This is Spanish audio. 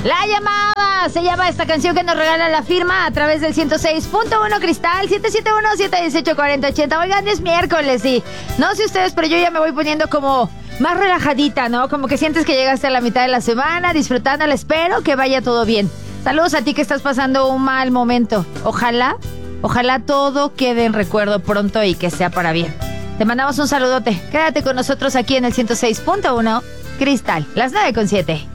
La llamada se llama esta canción que nos regala la firma a través del 106.1 Cristal 771-718-4080. Oigan, es miércoles y no sé ustedes, pero yo ya me voy poniendo como más relajadita, ¿no? Como que sientes que llegaste a la mitad de la semana disfrutándola. Espero que vaya todo bien. Saludos a ti que estás pasando un mal momento. Ojalá todo quede en recuerdo pronto y que sea para bien. Te mandamos un saludote. Quédate con nosotros aquí en el 106.1 Cristal, las 9:07.